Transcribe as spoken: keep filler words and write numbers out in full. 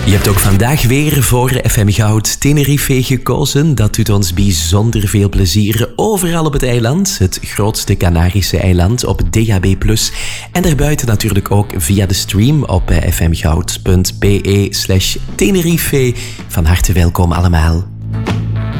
Je hebt ook vandaag weer voor F M Goud Tenerife gekozen. Dat doet ons bijzonder veel plezier. Overal op het eiland, het grootste Canarische eiland, op D A B plus. En daarbuiten natuurlijk ook via de stream op fmgoud punt be slash Tenerife. Van harte welkom allemaal.